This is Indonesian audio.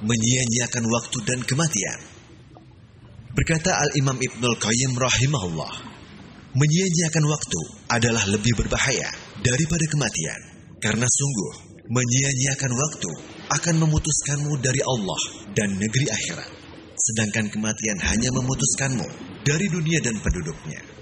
menyia-nyiakan waktu dan kematian. Berkata Al-Imam Ibnul Qayyim rahimahullah, menyia-nyiakan waktu adalah lebih berbahaya daripada kematian, karena sungguh menyia-nyiakan waktu akan memutuskanmu dari Allah dan negeri akhirat, sedangkan kematian hanya memutuskanmu dari dunia dan penduduknya.